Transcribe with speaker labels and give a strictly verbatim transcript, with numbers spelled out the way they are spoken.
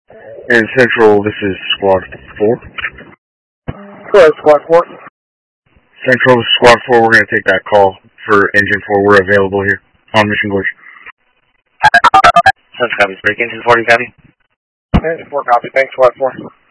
Speaker 1: In Central, this is Squad four.
Speaker 2: Go ahead, Squad four.
Speaker 1: Central, this is Squad four. We're going to take that call for Engine four. We're available here on Mission Gorge.
Speaker 3: Central, copy. Break Engine four, you copy?
Speaker 2: Engine four, copy. Thanks, Squad four.